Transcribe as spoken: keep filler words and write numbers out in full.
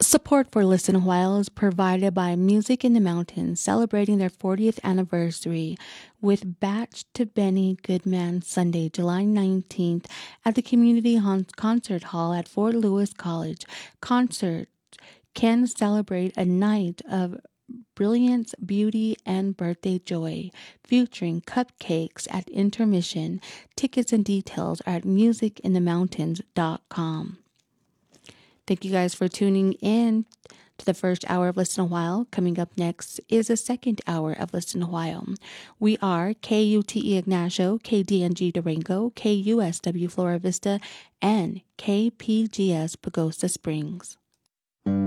Support for Listen a While is provided by Music in the Mountains, celebrating their fortieth anniversary with Batch to Benny Goodman Sunday, July nineteenth at the Community Hon- Concert Hall at Fort Lewis College. Concert can celebrate a night of brilliance, beauty, and birthday joy, featuring cupcakes at intermission. Tickets and details are at music in the mountains dot com. Thank you guys for tuning in to the first hour of Listen a While. Coming up next is the second hour of Listen a While. We are K U T E Ignacio, K D N G Durango, K U S W Flora Vista, and K P G S Pagosa Springs.